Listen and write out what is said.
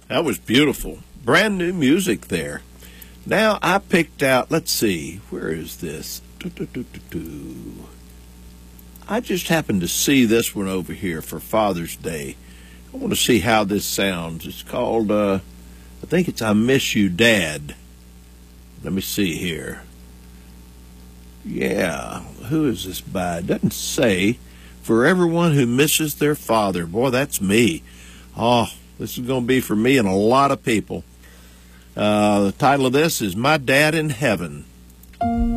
That was beautiful. Brand new music there. Now I picked out, let's see, where is this? I just happened to see this one over here for Father's Day. I want to see how this sounds. It's called, I think it's I Miss You, Dad. Let me see here. Yeah, who is this by? It doesn't say. For everyone who misses their father. Boy, that's me. Oh, this is going to be for me and a lot of people. The title of this is My Dad in Heaven.